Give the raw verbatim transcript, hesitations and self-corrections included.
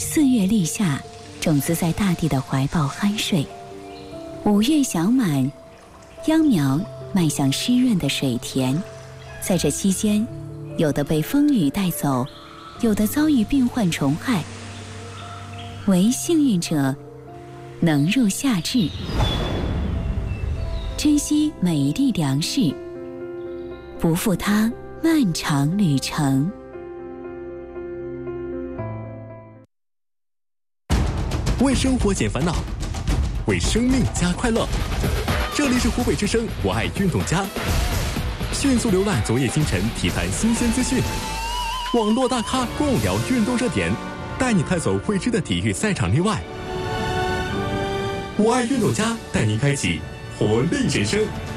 四月立夏，种子在大地的怀抱酣睡；五月小满，秧苗迈向湿润的水田。在这期间，有的被风雨带走，有的遭遇病患虫害，唯幸运者能入夏至。珍惜每一粒粮食，不负它漫长旅程。 为生活减烦恼，为生命加快乐。这里是湖北之声，我爱运动家。迅速浏览昨夜今晨体坛新鲜资讯，网络大咖共聊运动热点，带你探索未知的体育赛场内外。我爱运动家带您开启活力人生。